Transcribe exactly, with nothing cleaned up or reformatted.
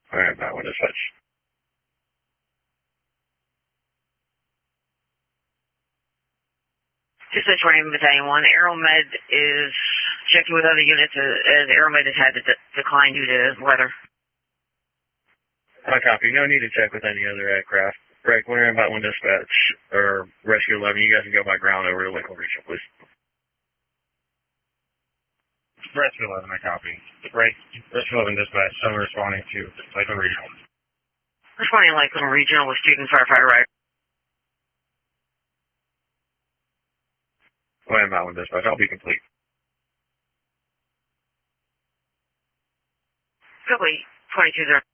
Alright, that one dispatch. Dispatch Raymond Battalion one, Aeromed is checking with other units as Aeromed has had to de decline due to weather. I copy. No need to check with any other aircraft. Break, when you're about one dispatch, or Rescue eleven, you guys can go by ground over to Lakeland Regional, please. Rescue eleven, I copy. Break, Rescue eleven dispatch, I'm responding to Lakeland Regional. Responding to Lakeland Regional with student firefighter right. When about one dispatch, I'll be complete. Copy, twenty-two zero.